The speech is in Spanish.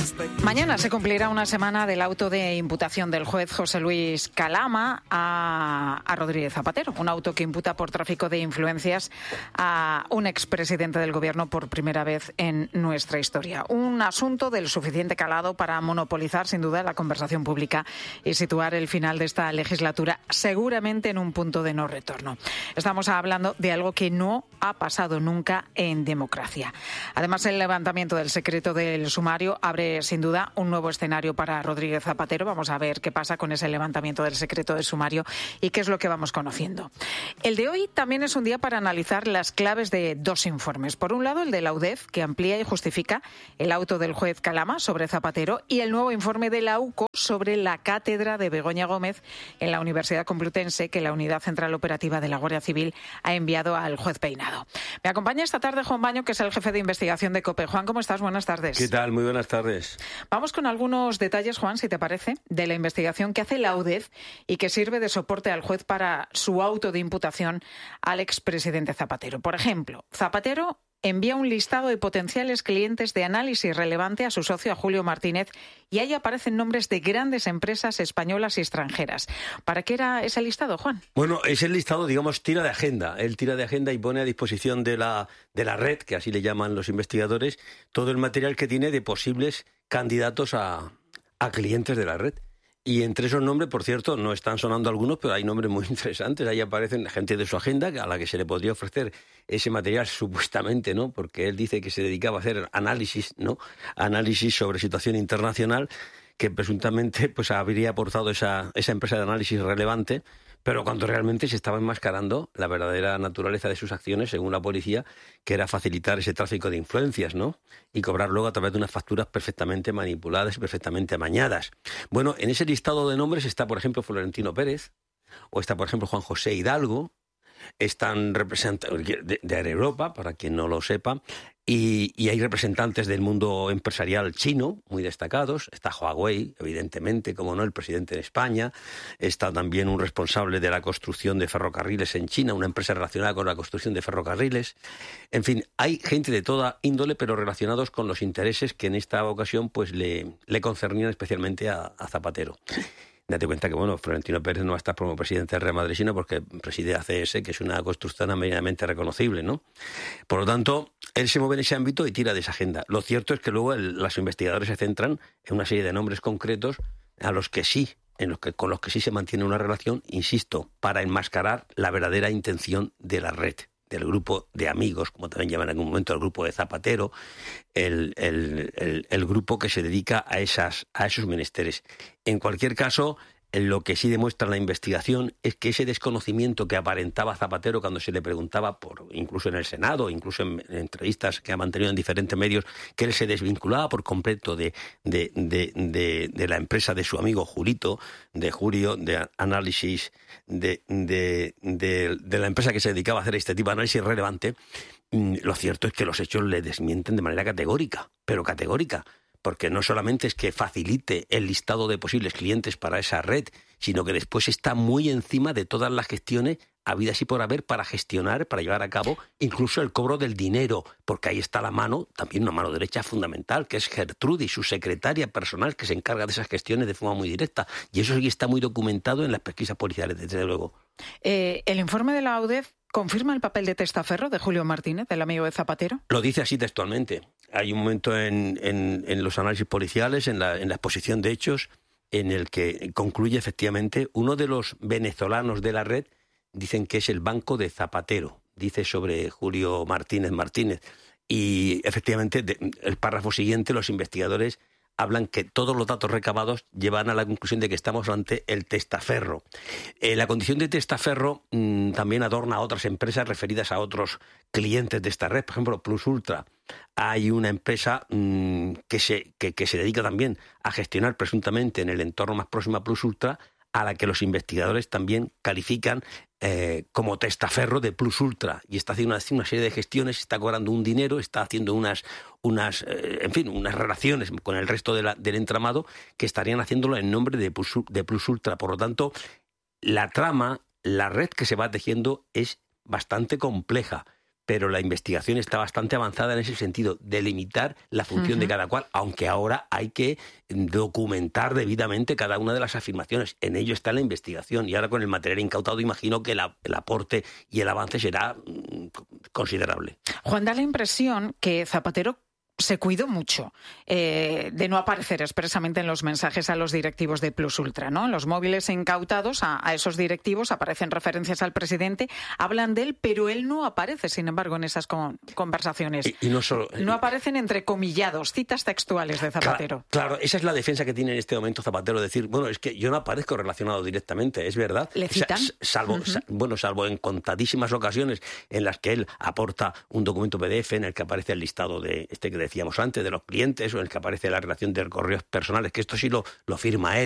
Mañana se cumplirá una semana del auto de imputación del juez José Luis Calama a Rodríguez Zapatero, un auto que imputa por tráfico de influencias a un expresidente del gobierno por primera vez en nuestra historia. Un asunto del suficiente calado para monopolizar sin duda la conversación pública y situar el final de esta legislatura seguramente en un punto de no retorno. Estamos hablando de algo que no ha pasado nunca en democracia. Además, el levantamiento del secreto del sumario abre sin duda un nuevo escenario para Rodríguez Zapatero. Vamos a ver qué pasa con ese levantamiento del secreto del sumario y qué es lo que vamos conociendo. El de hoy también es un día para analizar las claves de dos informes. Por un lado, el de la UDEF, que amplía y justifica el auto del juez Calama sobre Zapatero, y el nuevo informe de la UCO sobre la cátedra de Begoña Gómez en la Universidad Complutense, que la Unidad Central Operativa de la Guardia Civil ha enviado al juez Peinado. Me acompaña esta tarde Juan Baño, que es el jefe de investigación de COPE. Juan, ¿cómo estás? Buenas tardes. ¿Qué tal? Muy buenas tardes. Vamos con algunos detalles, Juan, si te parece, de la investigación que hace la UDEF y que sirve de soporte al juez para su auto de imputación al expresidente Zapatero. Por ejemplo, Zapatero envía un listado de potenciales clientes de análisis relevante a su socio, a Julio Martínez, y ahí aparecen nombres de grandes empresas españolas y extranjeras. ¿Para qué era ese listado, Juan? Bueno, ese listado, digamos, tira de agenda. Él tira de agenda y pone a disposición de la red, que así le llaman los investigadores, todo el material que tiene de posibles candidatos a clientes de la red. Y entre esos nombres, por cierto, no están sonando algunos, pero hay nombres muy interesantes. Ahí aparecen gente de su agenda a la que se le podría ofrecer ese material, supuestamente, ¿no? Porque él dice que se dedicaba a hacer análisis, ¿no? Análisis sobre situación internacional, que presuntamente pues habría aportado esa empresa de análisis relevante, pero cuando realmente se estaba enmascarando la verdadera naturaleza de sus acciones, según la policía, que era facilitar ese tráfico de influencias, ¿no? Y cobrar luego a través de unas facturas perfectamente manipuladas y perfectamente amañadas. Bueno, en ese listado de nombres está, por ejemplo, Florentino Pérez, o está, por ejemplo, Juan José Hidalgo, están representantes de Aereuropa, para quien no lo sepa, y hay representantes del mundo empresarial chino, muy destacados. Está Huawei, evidentemente, como no, el presidente de España. Está también un responsable de la construcción de ferrocarriles en China, una empresa relacionada con la construcción de ferrocarriles. En fin, hay gente de toda índole, pero relacionados con los intereses que en esta ocasión pues le concernían especialmente a Zapatero. Date cuenta que, bueno, Florentino Pérez no va a estar como presidente del Real Madrid, sino porque preside ACS, que es una constructora medianamente reconocible, ¿no? Por lo tanto, él se mueve en ese ámbito y tira de esa agenda. Lo cierto es que luego los investigadores se centran en una serie de nombres concretos a los que sí, con los que sí se mantiene una relación, insisto, para enmascarar la verdadera intención de la red, del grupo de amigos, como también llaman en algún momento el grupo de Zapatero, el grupo que se dedica a esos menesteres. En cualquier caso, lo que sí demuestra la investigación es que ese desconocimiento que aparentaba Zapatero cuando se le preguntaba, incluso en el Senado, incluso en entrevistas que ha mantenido en diferentes medios, que él se desvinculaba por completo de la empresa de su amigo Julito, de Julio, de análisis, de la empresa que se dedicaba a hacer este tipo de análisis relevante. Lo cierto es que los hechos le desmienten de manera categórica, pero categórica. Porque no solamente es que facilite el listado de posibles clientes para esa red, sino que después está muy encima de todas las gestiones habidas y por haber para gestionar, para llevar a cabo incluso el cobro del dinero, porque ahí está la mano, también una mano derecha fundamental, que es Gertrudis, su secretaria personal, que se encarga de esas gestiones de forma muy directa. Y eso sí está muy documentado en las pesquisas policiales, desde luego. El informe de la UDEF ¿confirma el papel de testaferro de Julio Martínez, del amigo de Zapatero? Lo dice así textualmente. Hay un momento en los análisis policiales, en la exposición de hechos, en el que concluye efectivamente uno de los venezolanos de la red, dicen que es el banco de Zapatero, dice sobre Julio Martínez. Y efectivamente, el párrafo siguiente, los investigadores hablan que todos los datos recabados llevan a la conclusión de que estamos ante el testaferro. La condición de testaferro también adorna a otras empresas referidas a otros clientes de esta red. Por ejemplo, Plus Ultra. Hay una empresa que se dedica también a gestionar presuntamente en el entorno más próximo a Plus Ultra, a la que los investigadores también califican como testaferro de Plus Ultra, y está haciendo una serie de gestiones, está cobrando un dinero, está haciendo unas relaciones con el resto del entramado que estarían haciéndolo en nombre de Plus Ultra. Por lo tanto, la trama, la red que se va tejiendo es bastante compleja. pero la investigación está bastante avanzada en ese sentido, de limitar la función de cada cual, aunque ahora hay que documentar debidamente cada una de las afirmaciones. En ello está la investigación, y ahora con el material incautado imagino que el aporte y el avance será considerable. Juan, da la impresión que Zapatero se cuidó mucho de no aparecer expresamente en los mensajes a los directivos de Plus Ultra, ¿no? En los móviles incautados a esos directivos aparecen referencias al presidente, hablan de él, pero él no aparece, sin embargo, en esas conversaciones. Y no solo... No aparecen entrecomillados, citas textuales de Zapatero. Claro, esa es la defensa que tiene en este momento Zapatero, decir, bueno, es que yo no aparezco relacionado directamente, es verdad. ¿Le citan? Salvo en contadísimas ocasiones en las que él aporta un documento PDF en el que aparece el listado de que decíamos antes, de los clientes, o en el que aparece la relación de correos personales, que esto sí lo firma él.